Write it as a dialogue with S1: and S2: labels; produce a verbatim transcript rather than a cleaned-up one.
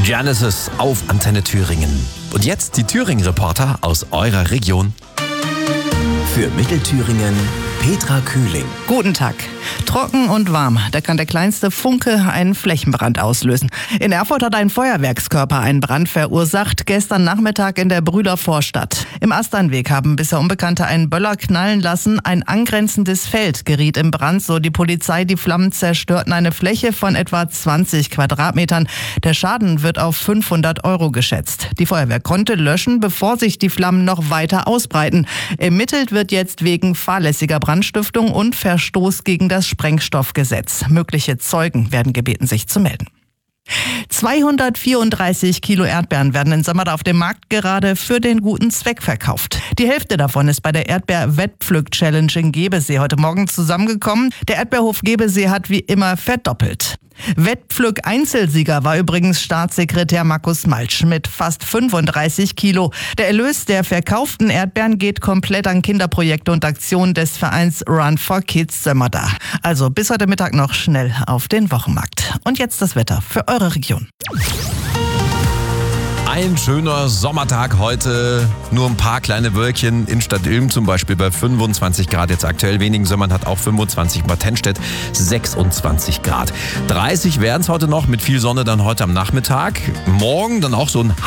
S1: Genesis auf Antenne Thüringen. Und jetzt die Thüringen-Reporter aus eurer Region.
S2: Für Mittelthüringen Petra Kühling.
S3: Guten Tag. Trocken und warm, da kann der kleinste Funke einen Flächenbrand auslösen. In Erfurt hat ein Feuerwerkskörper einen Brand verursacht, gestern Nachmittag in der Brühler Vorstadt. Im Asternweg haben bisher Unbekannte einen Böller knallen lassen. Ein angrenzendes Feld geriet in Brand, so die Polizei. Die Flammen zerstörten eine Fläche von etwa zwanzig Quadratmetern. Der Schaden wird auf fünfhundert Euro geschätzt. Die Feuerwehr konnte löschen, bevor sich die Flammen noch weiter ausbreiten. Ermittelt wird jetzt wegen fahrlässiger Brandstiftung und Verstoß gegen das Sprengstoffgesetz. Mögliche Zeugen werden gebeten, sich zu melden. zweihundertvierunddreißig Kilo Erdbeeren werden im Sommer auf dem Markt gerade für den guten Zweck verkauft. Die Hälfte davon ist bei der Erdbeer-Wettpflück-Challenge in Gebesee heute Morgen zusammengekommen. Der Erdbeerhof Gebesee hat wie immer verdoppelt. Wettpflück-Einzelsieger war übrigens Staatssekretär Markus Maltsch mit fast fünfunddreißig Kilo. Der Erlös der verkauften Erdbeeren geht komplett an Kinderprojekte und Aktionen des Vereins Run for Kids Sömmerda. Also bis heute Mittag noch schnell auf den Wochenmarkt. Und jetzt das Wetter für eure Region.
S1: Ein schöner Sommertag heute, nur ein paar kleine Wölkchen in Stadt Ilm zum Beispiel bei fünfundzwanzig Grad jetzt aktuell. Wenigen Sömmern hat auch fünfundzwanzig, Bad Tennstedt sechsundzwanzig Grad. dreißig werden es heute noch mit viel Sonne dann heute am Nachmittag. Morgen dann auch so ein